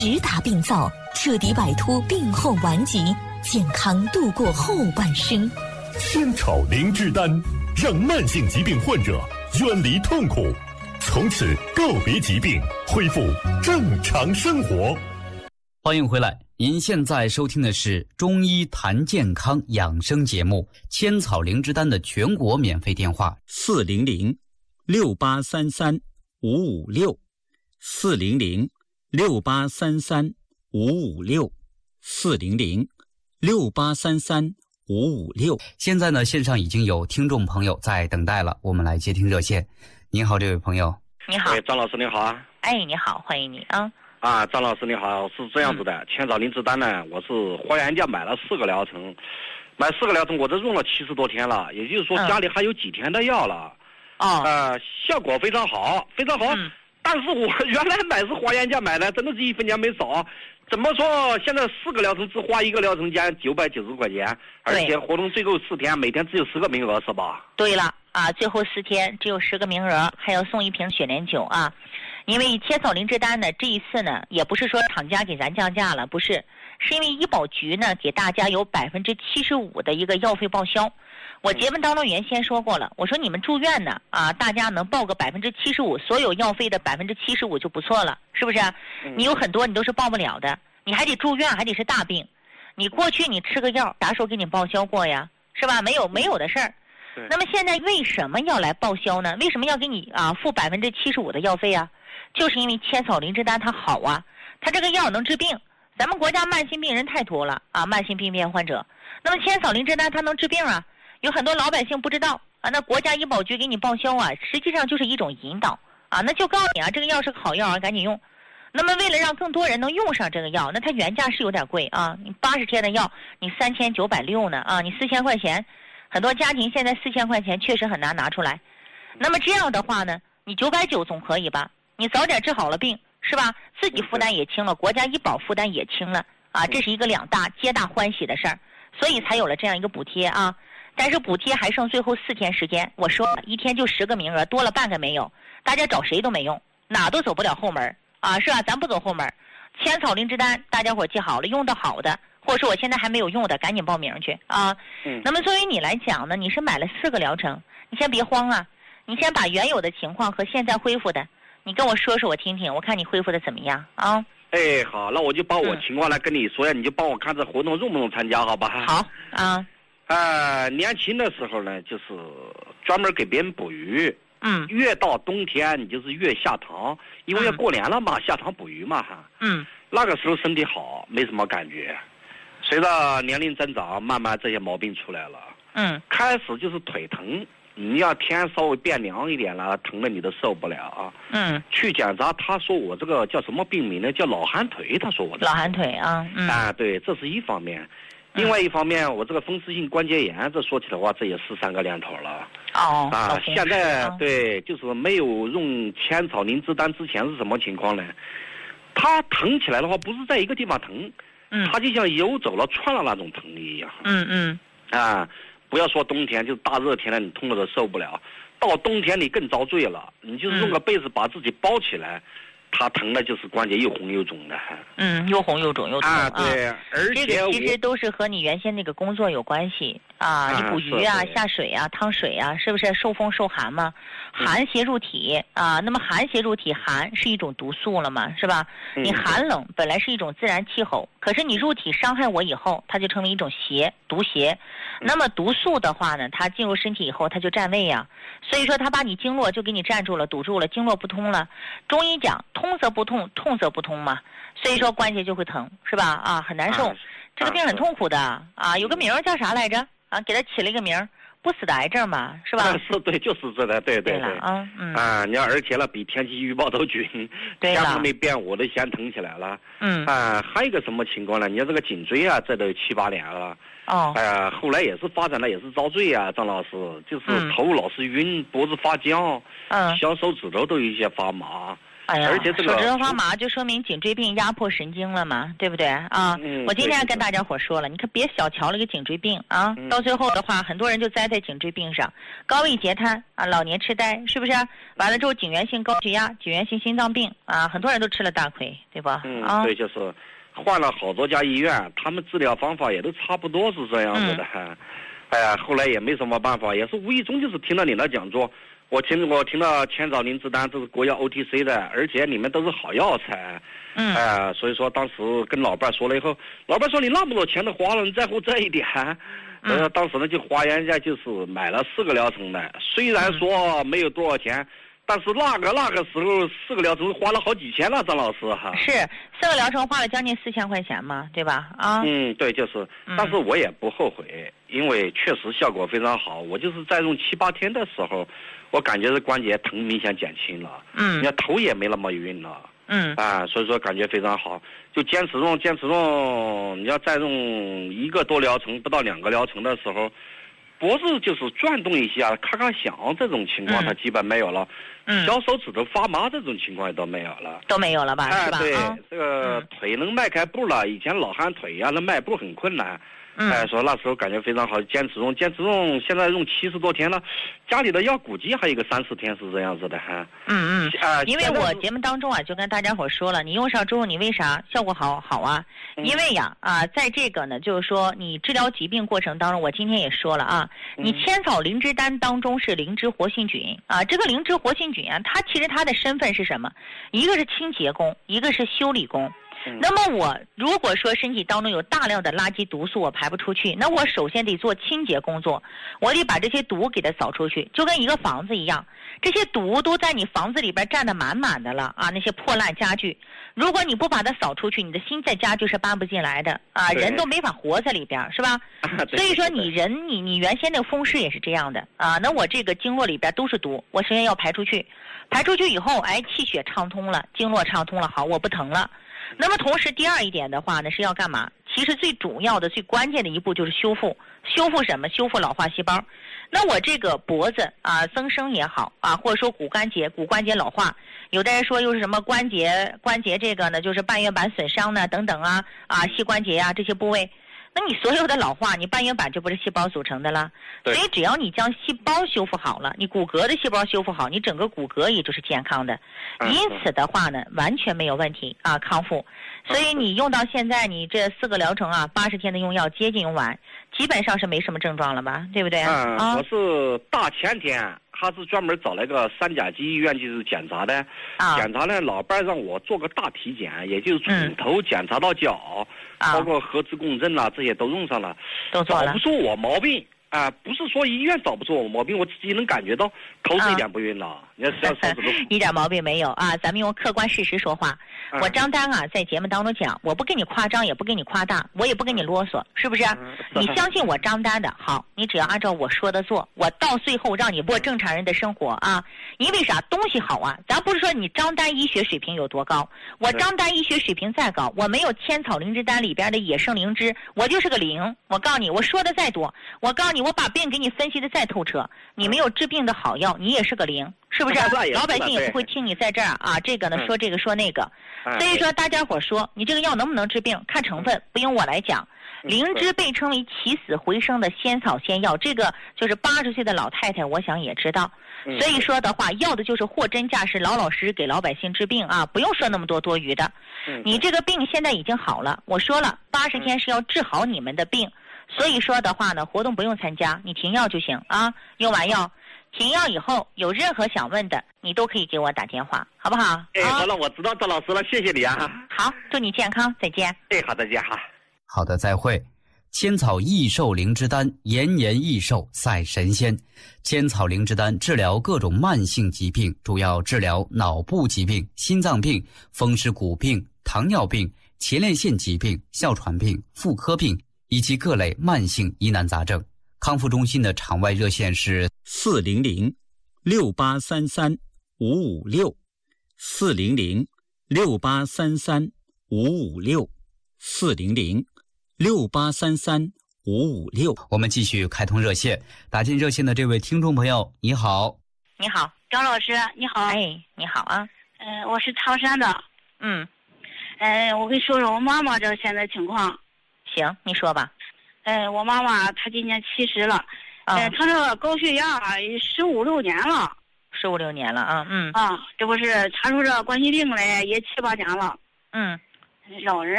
直达病灶，彻底摆脱病后顽疾，健康度过后半生。 仙草灵芝丹，让慢性疾病患者远离痛苦，从此告别疾病，恢复正常生活。 欢迎回来，您现在收听的是中医谈健康养生节目《千草灵芝丹》的全国免费电话400-683-556，400-683-556。现在呢，线上已经有听众朋友在等待了，我们来接听热线。您好，这位朋友。 你好， 张老师你好啊。 你好，欢迎你啊。 张老师你好，是这样子的，千草灵芝丹呢，我是花园价买了4个疗程，我这用了70多天了，也就是说家里还有几天的药了。效果非常好，非常好。但是我原来买是花园价买的，真的是1分钱没少。怎么说？现在4个疗程只花1个疗程间990块钱，而且活动最后4天，每天只有10个名额，是吧？ 对了最后4天只有10个名额，还要送1瓶雪莲酒啊。因为千草灵芝丹呢，这一次呢，也不是说厂家给咱降价了，不是，是因为医保局呢给大家有75%的一个药费报销。我节目当中原先说过了，我说你们住院呢大家能报个75%，所有药费的75%就不错了，是不是？你有很多你都是报不了的，你还得住院，还得是大病。你过去你吃个药，啥时候给你报销过呀？是吧？没有的事儿。那么现在为什么要来报销呢？为什么要给你付75%的药费啊？就是因为千草灵芝丹它好啊，它这个药能治病。咱们国家慢性病人太多了慢性病变患者。那么千草灵芝丹它能治病啊，有很多老百姓不知道那国家医保局给你报销实际上就是一种引导那就告诉你这个药是个好药赶紧用。那么为了让更多人能用上这个药，那它原价是有点贵你80天的药你3960呢你4000块钱，很多家庭现在4000块钱确实很难拿出来。那么这样的话呢，你990总可以吧？你早点治好了病，是吧？自己负担也轻了，国家医保负担也轻了这是一个皆大欢喜的事儿，所以才有了这样一个补贴但是补贴还剩最后4天时间，我说1天就10个名额，多了半个没有，大家找谁都没用，哪都走不了后门是吧？咱不走后门。千草灵芝丹大家伙记好了，用的好的，或者说我现在还没有用的，赶紧报名去那么作为你来讲呢，你是买了4个疗程，你先别慌你先把原有的情况和现在恢复的，你跟我说说我听听，我看你恢复的怎么样好，那我就把我情况来跟你说呀，你就帮我看这活动用不用参加，好吧？ 好年轻的时候呢，就是专门给别人捕鱼。越到冬天你就是越下塘，因为要过年了嘛，下塘捕鱼嘛那个时候身体好，没什么感觉。随着年龄增长，慢慢这些毛病出来了。开始就是腿疼，你要天稍微变凉一点了，疼的你都受不了去检查，他说我这个叫什么病名呢？叫老寒腿，他说我老寒腿对，这是一方面。另外一方面，我这个风湿性关节炎，这说起的话，这也是3个年头了。现在对，就是没有用千草灵芝丹之前是什么情况呢？它疼起来的话，不是在一个地方疼，它就像游走了、窜了那种疼一样。不要说冬天，就是大热天了，你痛的都受不了。到冬天你更遭罪了，你就是用个被子把自己包起来。它疼的就是关节又红又肿的， 又红又肿又痛对，而且这个其实都是和你原先那个工作有关系你捕鱼下水烫水是不是受风受寒嘛？寒邪入体那么寒邪入体，寒是一种毒素了嘛，是吧？你寒冷本来是一种自然气候，可是你入体伤害我以后，它就成为一种毒邪。那么毒素的话呢，它进入身体以后，它就占位所以说它把你经络就给你占住了，堵住了，经络不通了。中医讲通则不痛，痛则不通嘛，所以说关节就会疼，是吧？很难受，这个病很痛苦的有个名叫啥来着给它起了一个名，不死的癌症嘛，是吧？ 是对，就是这的，对你要而且了，比天气预报都准，天还没变，我都先疼起来了。还有一个什么情况呢？你看这个颈椎这都7、8年了。后来也是发展的也是遭罪张老师，就是头老是晕，脖子发僵，小手指头都有一些发麻。 哎呀， 而且这个手指头发麻就说明颈椎病压迫神经了嘛，对不对啊？我今天跟大家伙说了，你可别小瞧了一个颈椎病啊，到最后的话，很多人就栽在颈椎病上，高位截瘫啊，老年痴呆，是不是？完了之后，颈源性高血压、颈源性心脏病啊，很多人都吃了大亏，对吧？ 对，就是换了好多家医院，他们治疗方法也都差不多是这样子的。哎呀，后来也没什么办法，也是无意中就是听了你的讲座。我听了千草灵芝丹，这是国药 OTC 的，而且你们都是好药材。所以说当时跟老伴说了以后，老伴说你那么多钱都花了，你在乎这一点？当时呢就花人家就是买了4个疗程的，虽然说没有多少钱，但是那个时候4个疗程花了好几千了，张老师哈。 是4个疗程花了将近4000块钱嘛，对吧？ 对，就是，但是我也不后悔，因为确实效果非常好。我就是在用7、8天的时候，我感觉这关节疼明显减轻了，你看头也没那么晕了，所以说感觉非常好。就坚持用，你要再用1个多疗程，不到2个疗程的时候，脖子就是转动一下，咔咔响这种情况，它基本没有了。小手指头发麻这种情况也都没有了， 都没有了吧？是吧？ 对，这个腿能迈开步了，以前老汉腿呀，那迈步很困难。说那时候感觉非常好，坚持用，现在用70多天了，家里的药估计还有个3、4天是这样子的哈。 因为我节目当中啊，就跟大家伙说了，你用上之后，你为啥效果好啊？因为呀在这个呢，就是说你治疗疾病过程当中，我今天也说了啊，你千草灵芝丹当中是灵芝活性菌啊，这个灵芝活性菌啊，它其实它的身份是什么？一个是清洁工，一个是修理工。那么我如果说身体当中有大量的垃圾毒素我排不出去，那我首先得做清洁工作，我得把这些毒给它扫出去，就跟一个房子一样，这些毒都在你房子里边占得满满的了啊，那些破烂家具，如果你不把它扫出去，你的新在家具是搬不进来的啊，人都没法活在里边，是吧？所以说你原先那个风湿也是这样的啊，那我这个经络里边都是毒，我首先要排出去以后，气血畅通了，经络畅通了，好，我不疼了。那么同时第二一点的话呢，是要干嘛？其实最主要的最关键的一步就是修复什么？修复老化细胞。那我这个脖子啊增生也好啊，或者说骨关节老化，有的人说又是什么关节这个呢，就是半月板损伤呢等等啊膝关节啊这些部位。那你所有的老化，你半月板就不是细胞组成的了，所以只要你将细胞修复好了，你骨骼的细胞修复好，你整个骨骼也就是健康的，因此的话呢，完全没有问题啊，康复。所以你用到现在，你这4个疗程啊，80天的用药接近用完，基本上是没什么症状了吧，对不对？ 我是大前天还是专门找了个3甲级医院就是检查的，检查呢，老伴让我做个大体检，也就是从头检查到脚，包括核磁共振这些都用上了， 都做了， 找不出我毛病不是说医院找不出我毛病，我自己能感觉到头是一点不晕了，你看手指头一点毛病没有啊，咱们用客观事实说话。我张丹在节目当中讲，我不跟你夸张，也不跟你夸大，我也不跟你啰嗦，是不是？你相信我张丹的好，你只要按照我说的做，我到最后让你过正常人的生活啊。因为啥？东西好啊，咱不是说你张丹医学水平有多高，我张丹医学水平再高，我没有千草灵芝丹里边的野生灵芝，我就是个零。我告诉你，我说的再多，我告诉你，我把病给你分析的再透彻，你没有治病的好药，你也是个零，是不是？老百姓也不会听你在这儿这个呢说这个说那个。所以说大家伙说你这个药能不能治病，看成分，不用我来讲。灵芝被称为起死回生的仙草仙药，这个就是80岁的老太太我想也知道。所以说的话，要的就是货真价实，老老实实给老百姓治病不用说那么多余的。你这个病现在已经好了，我说了80天是要治好你们的病，所以说的话呢，活动不用参加，你停药就行用完药停药以后有任何想问的，你都可以给我打电话，好不好？ 好了，我知道赵老师了，谢谢你好，祝你健康，再见。 好的，再见好的，再会。千草益寿灵芝丹，延年益寿赛神仙。千草灵芝丹治疗各种慢性疾病，主要治疗脑部疾病、心脏病、风湿骨病、糖尿病、前列腺疾病、哮喘病、妇科病以及各类慢性疑难杂症。康复中心的场外热线是 400-6833-556 400-6833-556 400-6833-556。 我们继续开通热线，打进热线的这位听众朋友，你好。 你好，张老师，你好。 你好啊。 我是唐山的。我跟你说说我妈妈这现在情况。 行，你说吧。 我妈妈她今年70了。她这高血压15、16年了。 15、16年了啊。 这不是查出这冠心病来也7、8年了。 嗯。 老人